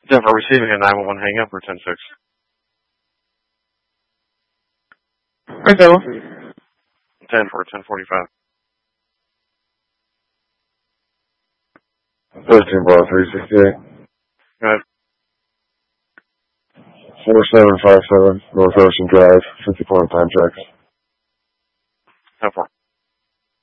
10 for receiving a 911 hang up or 10-6. Right, Devil. 10 for 1045. 13 bar 368. Go ahead. 4757 North Ocean Drive, 50 point time checks. 10-4.